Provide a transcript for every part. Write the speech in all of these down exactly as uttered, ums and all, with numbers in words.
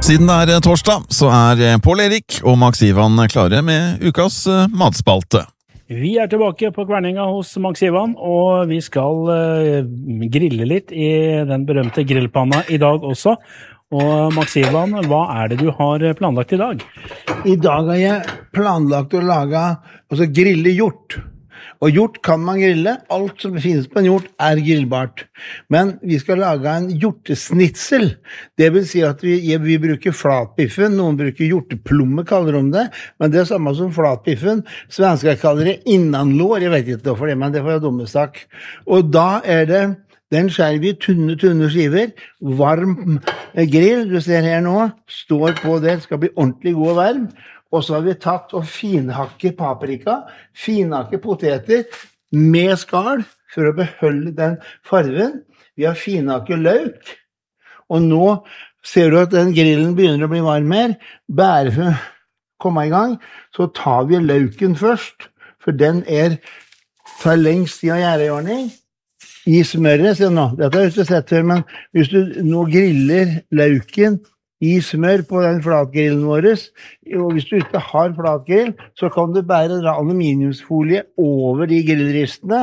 Siden det er torsdag, så er Pål Erik og Max Ivan klare med ukas matspalte. Vi er tilbake på Kverninga hos Max Ivan, og vi skal uh, grille litt i den berømte grillpanna i dag også. Og Max Ivan, hva er det du har planlagt i dag? I dag har jeg planlagt å lage, altså grille hjort. Og hjort kan man grille. Alt som finnes på en hjort er grillbart. Men vi skal lage en hjortesnitsel. Det vil si at vi, vi bruker flatbiffen. Noen bruker hjorteplomme, kaller de det. Men det er samme som flatbiffen. Svensker kaller det innanlår. Jeg vet ikke hvorfor det, men det får jeg dumme sak. Og da er det, den skjærer vi tunne, tunne skiver. Varm grill, du ser her nå, står på det. Det skal bli ordentlig god og varm. Og så har vi tatt og finhakke paprika, finhakke poteter med skall for å beholde den farven. Vi har finhakke løk, og nå ser du at den grillen begynner å bli varm her. Bare for å komme i gang, så tar vi løken først, for den er tar lengst i å gjøre i ordning. I smøret, se nå, dette har jeg ikke sett før, men hvis du nå griller løken i smør på den flatgrillen vår, og hvis du ikke har flatgrill, så kan du bare dra aluminiumsfolie over de grillristene.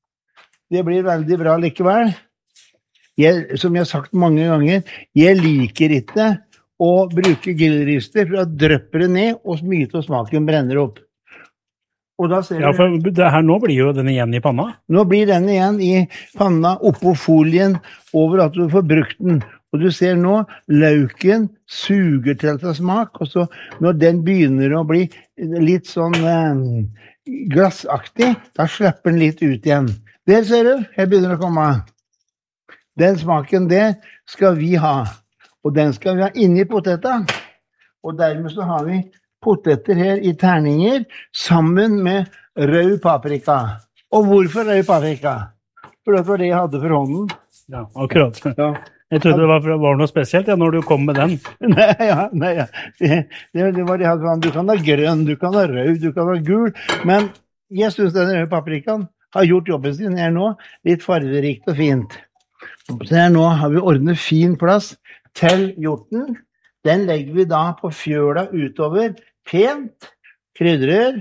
Det blir veldig bra likevel. Jeg, som jeg har sagt mange ganger, jeg liker ikke å bruke grillrister, for da drøpper det ned, og mye av smaken brenner opp. Og da ser ja, for det her nå blir jo den igjen i panna. Nå blir den igjen i panna, oppå folien, over at du får brukt den. Og du ser nå, løken suger til til smak, og så når den begynner å bli litt sånn eh, glassaktig, da slipper den litt ut igjen. Der ser du, her begynner det å komme. Den smaken der skal vi ha, og den skal vi ha inni poteta. Og dermed så har vi poteter her i terninger, sammen med rød paprika. Og hvorfor rød paprika? For det var det jeg hadde for hånden. Ja, akkurat. Ja. Jeg trodde det var, var noe spesielt ja, når du kom med den. Nei, ja, nei, ja. Det, det, det var det jeg hadde. Du kan ha grønn, du kan ha rød, du kan ha gul, men jeg synes denne røde paprikaen har gjort jobben sin her nå, litt farverikt og fint. Så her nå har vi ordnet fin plass til hjorten. Den legger vi da på fjøla utover, pent, krydrer,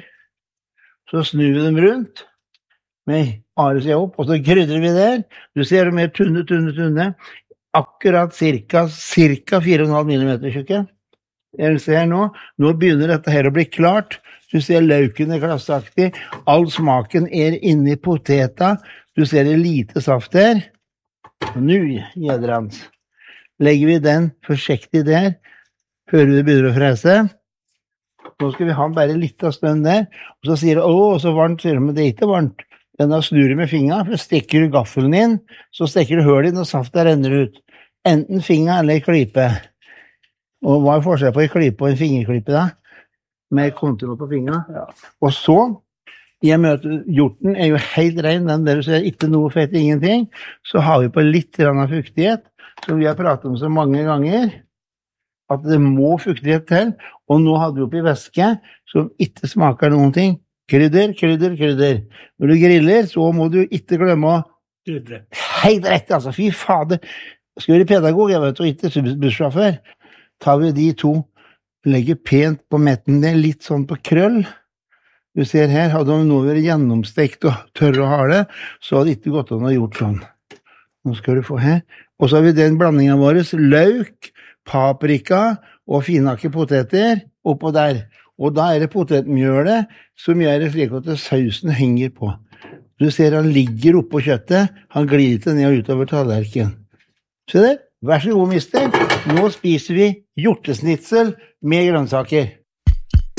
så snur vi dem rundt, med are seg opp, og så krydrer vi der. Du ser mer tunne, tunne, tunne. Akkurat cirka, cirka fire komma fem millimeter tjukke. Jeg ser nå, nå begynner dette her å bli klart. Du ser løken er glassaktig. All smaken er inne i poteta. Du ser det lite saft her. Og nå, gjedrans, legger vi den forsiktig der. Hører du det begynner å frese? Nå skal vi ha bare litt av stønn der. Og så sier du, åh, så varmt, sier du, men det er ikke varmt. Den har snur med fingra, for stikker du gaffelen inn, så stikker du høl inn, og saften renner ut. Enten fingra eller klype. Og hva er forskjell på en klype og en fingerklype da? Med kontroll på fingra. Ja. Og så, jeg møter, hjorten er jo helt ren, den der du ser ikke noe fett, ingenting. Så har vi på litt grann av fuktighet, som vi har pratet om så mange ganger, at det må fuktighet til, og nå hadde vi oppi væske, som ikke smaker noen ting. Krydder, krydder, krydder. Når du griller, så må du ikke glemme å krydre. Helt rett, altså. Fy fader. Skal vi være pedagog, jeg vet, og ikke bussjåfør. Tar vi de to, legger pent på metten der, litt sånn på krøll. Du ser her, hadde de nå vært gjennomstekt og tørre å ha det, så hadde det ikke gått an å gjort sånn. Nå skal du få her. Og så har vi den blandingen vår, løk, paprika og finhakke poteter oppå der. Og da er det potetmjølet som gjør det slik at sausen henger på. Du ser han ligger oppå kjøttet, han glider ned og utover tallerken. Se der, vær så god, mister. Nå spiser vi hjortesnitsel med grønnsaker.